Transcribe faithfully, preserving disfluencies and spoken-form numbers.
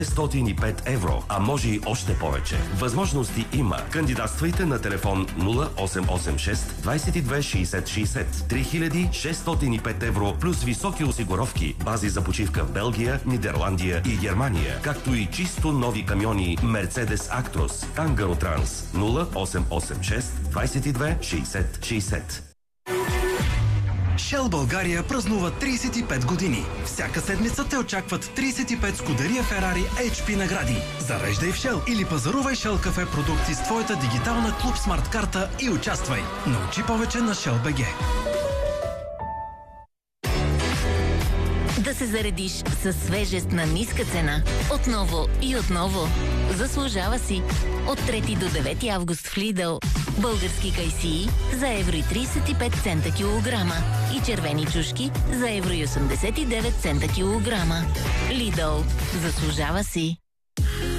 шестстотин и пет евро, а може и още повече. Възможности има. Кандидатствайте на телефон нула осем осем шест двадесет и две шестдесет шестдесет. три хиляди шестстотин и пет евро плюс високи осигуровки, бази за почивка в Белгия, Нидерландия и Германия, както и чисто нови камиони Mercedes Actros, Tangaro Trans. нула осем осем шест двадесет и две шестдесет шестдесет. Shell България празнува тридесет и пет години. Всяка седмица те очакват тридесет и пет Scuderia Ferrari Ейч Пи награди. Зареждай в Shell или пазарувай Shell кафе продукти с твоята дигитална Клуб Смарт карта и участвай. Научи повече на Shell точка би джи. Да се заредиш със свежест на ниска цена. Отново и отново. Заслужава си. От трети до девети август в Lidl. Български кайсии за евро и тридесет и пет цента килограма. И червени чушки за евро и осемдесет и девет цента килограма. Lidl. Заслужава си.